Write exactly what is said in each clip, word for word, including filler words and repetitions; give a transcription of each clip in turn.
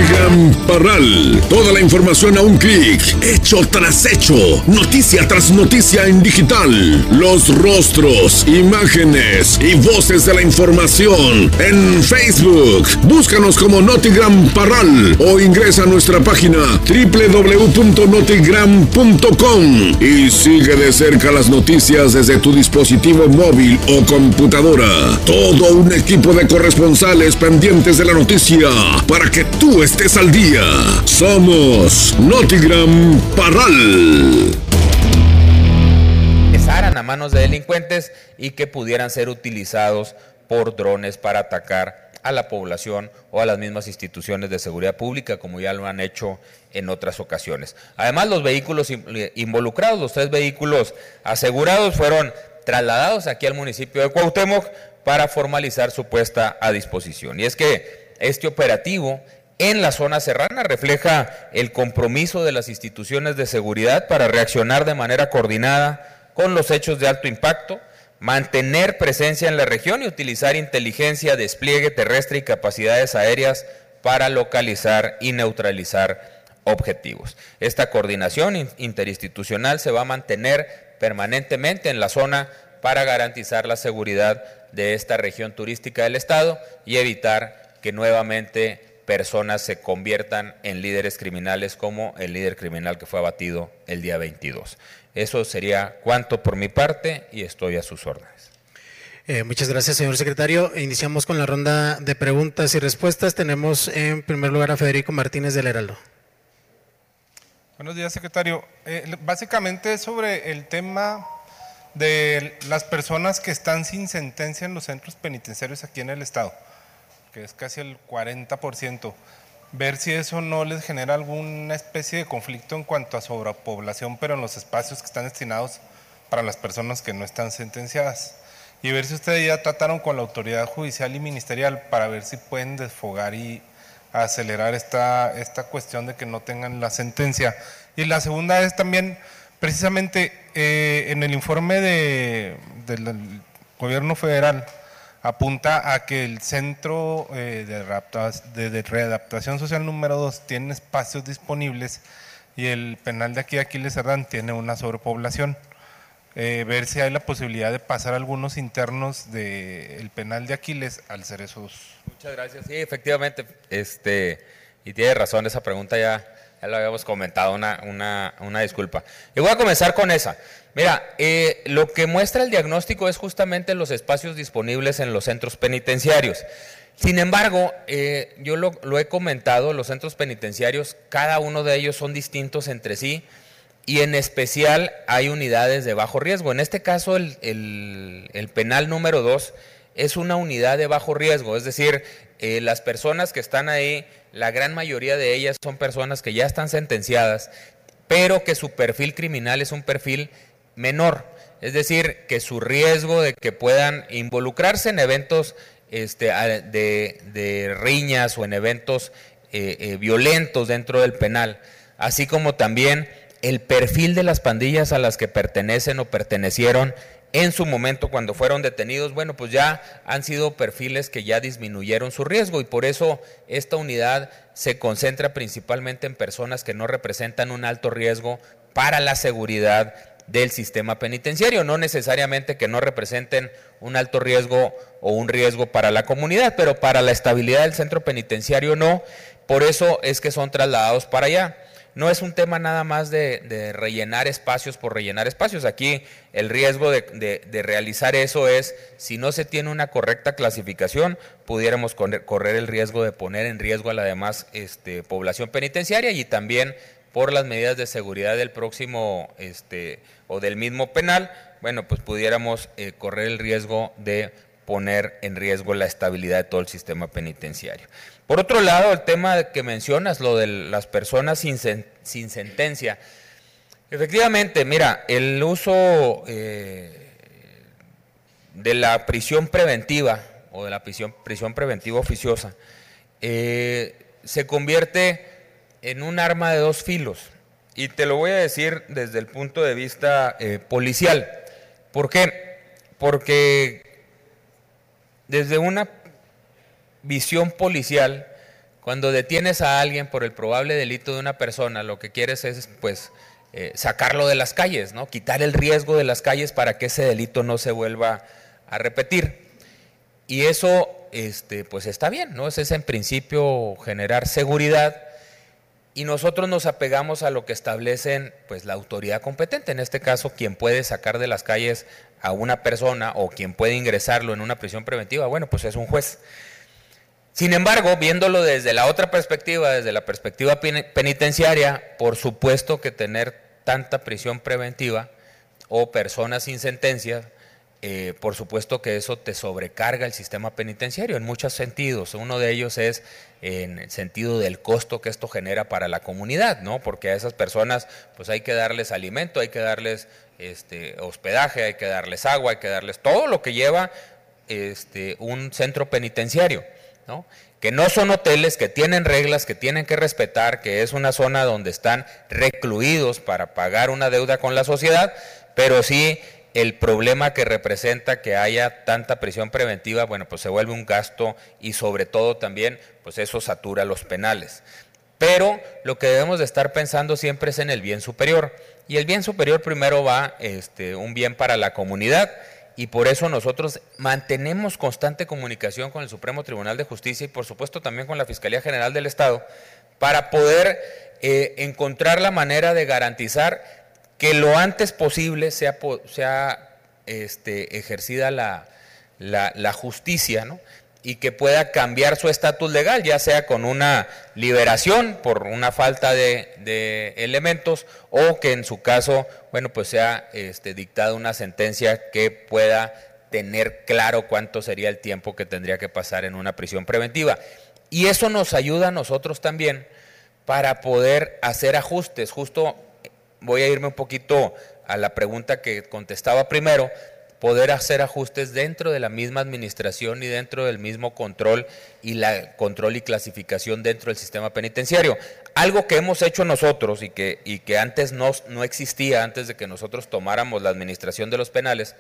Notigram Parral. Toda la información a un clic, hecho tras hecho, noticia tras noticia en digital. Los rostros, imágenes y voces de la información en Facebook. Búscanos como Notigram Parral o ingresa a nuestra página doble u doble u doble u punto notigram punto com y sigue de cerca las noticias desde tu dispositivo móvil o computadora. Todo un equipo de corresponsales pendientes de la noticia para que tú estés al día. Somos Notigram Parral. Pesaran a manos de delincuentes y que pudieran ser utilizados por drones para atacar a la población o a las mismas instituciones de seguridad pública, como ya lo han hecho en otras ocasiones. Además, los vehículos involucrados, los tres vehículos asegurados, fueron trasladados aquí al municipio de Cuauhtémoc para formalizar su puesta a disposición. Y es que este operativo en la zona serrana refleja el compromiso de las instituciones de seguridad para reaccionar de manera coordinada con los hechos de alto impacto, mantener presencia en la región y utilizar inteligencia, despliegue terrestre y capacidades aéreas para localizar y neutralizar objetivos. Esta coordinación interinstitucional se va a mantener permanentemente en la zona para garantizar la seguridad de esta región turística del estado y evitar que nuevamente personas se conviertan en líderes criminales como el líder criminal que fue abatido el día veintidós. Eso sería cuanto por mi parte y estoy a sus órdenes. Eh, muchas gracias, señor secretario. Iniciamos con la ronda de preguntas y respuestas. Tenemos en primer lugar a Federico Martínez del Heraldo. Buenos días, secretario. Eh, básicamente sobre el tema de las personas que están sin sentencia en los centros penitenciarios aquí en el estado, que es casi el cuarenta por ciento. Ver si eso no les genera alguna especie de conflicto en cuanto a sobrepoblación, pero en los espacios que están destinados para las personas que no están sentenciadas. Y ver si ustedes ya trataron con la autoridad judicial y ministerial para ver si pueden desfogar y acelerar esta, esta cuestión de que no tengan la sentencia. Y la segunda es también, precisamente, eh, en el informe de, del gobierno federal, apunta a que el Centro eh, de, de, de Readaptación Social número dos tiene espacios disponibles y el penal de aquí, Aquiles Cerdán, tiene una sobrepoblación. Eh, ver si hay la posibilidad de pasar algunos internos del penal de Aquiles al Cerezo dos. Muchas gracias. Sí, efectivamente, este, y tiene razón, esa pregunta ya, ya la habíamos comentado, una, una, una disculpa. Y voy a comenzar con esa. Mira, eh, lo que muestra el diagnóstico es justamente los espacios disponibles en los centros penitenciarios. Sin embargo, eh, yo lo, lo he comentado, los centros penitenciarios, cada uno de ellos son distintos entre sí y en especial hay unidades de bajo riesgo. En este caso, el, el, el penal número dos es una unidad de bajo riesgo, es decir, eh, las personas que están ahí, la gran mayoría de ellas son personas que ya están sentenciadas, pero que su perfil criminal es un perfil menor, es decir, que su riesgo de que puedan involucrarse en eventos este, de, de riñas o en eventos eh, eh, violentos dentro del penal, así como también el perfil de las pandillas a las que pertenecen o pertenecieron en su momento cuando fueron detenidos, bueno, pues ya han sido perfiles que ya disminuyeron su riesgo y por eso esta unidad se concentra principalmente en personas que no representan un alto riesgo para la seguridad del sistema penitenciario, no necesariamente que no representen un alto riesgo o un riesgo para la comunidad, pero para la estabilidad del centro penitenciario no, por eso es que son trasladados para allá. No es un tema nada más de, de rellenar espacios por rellenar espacios, aquí el riesgo de, de, de realizar eso es, si no se tiene una correcta clasificación, pudiéramos correr el riesgo de poner en riesgo a la demás este, población penitenciaria y también por las medidas de seguridad del próximo este, o del mismo penal, bueno, pues pudiéramos eh, correr el riesgo de poner en riesgo la estabilidad de todo el sistema penitenciario. Por otro lado, el tema que mencionas, lo de las personas sin, sen sin sentencia, efectivamente, mira, el uso eh, de la prisión preventiva o de la prisión, prisión preventiva oficiosa eh, se convierte en un arma de dos filos, y te lo voy a decir desde el punto de vista eh, policial. ¿Por qué? Porque desde una visión policial Cuando detienes a alguien por el probable delito de una persona, lo que quieres es, pues, eh, sacarlo de las calles, ¿no? Quitar el riesgo de las calles para que ese delito no se vuelva a repetir. Y eso, este, pues, está bien, ¿no? Ese es en principio generar seguridad. Y nosotros nos apegamos a lo que establecen, pues, la autoridad competente, en este caso quien puede sacar de las calles a una persona o quien puede ingresarlo en una prisión preventiva, bueno, pues es un juez. Sin embargo, viéndolo desde la otra perspectiva, desde la perspectiva penitenciaria, por supuesto que tener tanta prisión preventiva o personas sin sentencia, Eh, por supuesto que eso te sobrecarga el sistema penitenciario en muchos sentidos. Uno de ellos es en el sentido del costo que esto genera para la comunidad, ¿no? Porque a esas personas pues hay que darles alimento, hay que darles este, hospedaje, hay que darles agua, hay que darles todo lo que lleva este, un centro penitenciario, ¿no? Que no son hoteles, que tienen reglas, que tienen que respetar, que es una zona donde están recluidos para pagar una deuda con la sociedad, pero sí el problema que representa que haya tanta prisión preventiva, bueno, pues se vuelve un gasto y sobre todo también, pues eso satura los penales. Pero lo que debemos de estar pensando siempre es en el bien superior. Y el bien superior primero va este, un bien para la comunidad y por eso nosotros mantenemos constante comunicación con el Supremo Tribunal de Justicia y por supuesto también con la Fiscalía General del Estado para poder eh, encontrar la manera de garantizar que lo antes posible sea, sea este, ejercida la, la, la justicia, ¿no? Y que pueda cambiar su estatus legal, ya sea con una liberación por una falta de, de elementos o que en su caso, bueno, pues sea este, dictada una sentencia que pueda tener claro cuánto sería el tiempo que tendría que pasar en una prisión preventiva. Y eso nos ayuda a nosotros también para poder hacer ajustes. Justo voy a irme un poquito a la pregunta que contestaba primero, poder hacer ajustes dentro de la misma administración y dentro del mismo control y la control y clasificación dentro del sistema penitenciario. Algo que hemos hecho nosotros y que, y que antes no, no existía, antes de que nosotros tomáramos la administración de los penales,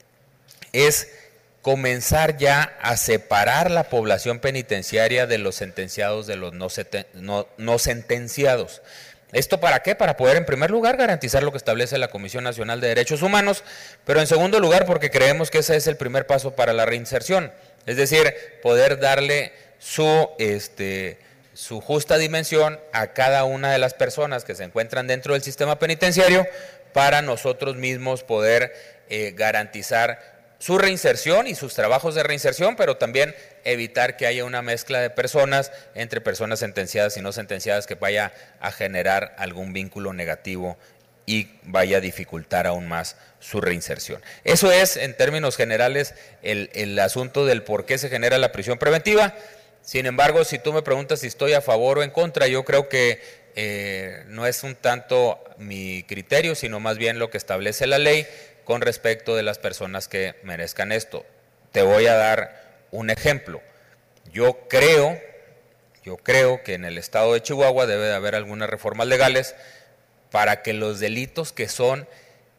es comenzar ya a separar la población penitenciaria de los sentenciados de los no, no, no sentenciados. ¿Esto para qué? Para poder, en primer lugar, garantizar lo que establece la Comisión Nacional de Derechos Humanos, pero en segundo lugar, porque creemos que ese es el primer paso para la reinserción, es decir, poder darle su, este, su justa dimensión a cada una de las personas que se encuentran dentro del sistema penitenciario para nosotros mismos poder eh, garantizar su reinserción y sus trabajos de reinserción, pero también evitar que haya una mezcla de personas entre personas sentenciadas y no sentenciadas que vaya a generar algún vínculo negativo y vaya a dificultar aún más su reinserción. Eso es, en términos generales, el, el asunto del por qué se genera la prisión preventiva. Sin embargo, si tú me preguntas si estoy a favor o en contra, yo creo que eh, no es un tanto mi criterio, sino más bien lo que establece la ley con respecto de las personas que merezcan esto. Te voy a dar un ejemplo. Yo creo, yo creo que en el estado de Chihuahua debe de haber algunas reformas legales para que los delitos que son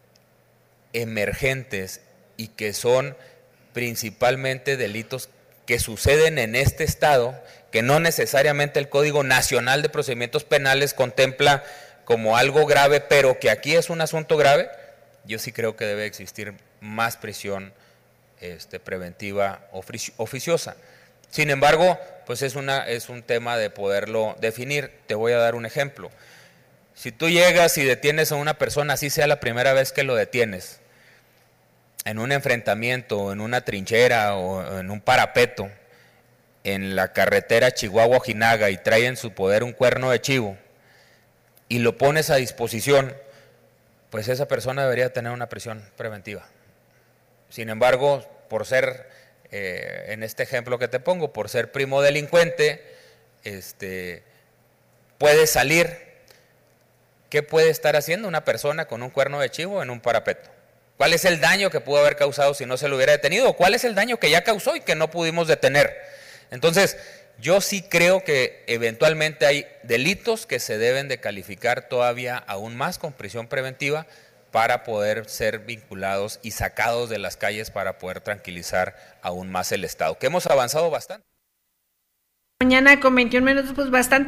emergentes y que son principalmente delitos que suceden en este estado, que no necesariamente el Código Nacional de Procedimientos Penales contempla como algo grave, pero que aquí es un asunto grave, yo sí creo que debe existir más prisión este, preventiva oficiosa. Sin embargo, pues es, una, es un tema de poderlo definir. Te voy a dar un ejemplo. Si tú llegas y detienes a una persona, así sea la primera vez que lo detienes, en un enfrentamiento, en una trinchera o en un parapeto, en la carretera Chihuahua-Ojinaga y trae en su poder un cuerno de chivo y lo pones a disposición, pues esa persona debería tener una prisión preventiva. Sin embargo, por ser, eh, en este ejemplo que te pongo, por ser primo delincuente, este, puede salir. ¿Qué puede estar haciendo una persona con un cuerno de chivo en un parapeto? ¿Cuál es el daño que pudo haber causado si no se lo hubiera detenido? ¿Cuál es el daño que ya causó y que no pudimos detener? Entonces, yo sí creo que eventualmente hay delitos que se deben de calificar todavía aún más con prisión preventiva para poder ser vinculados y sacados de las calles para poder tranquilizar aún más el Estado, que hemos avanzado bastante. Mañana con veintiún minutos, pues bastante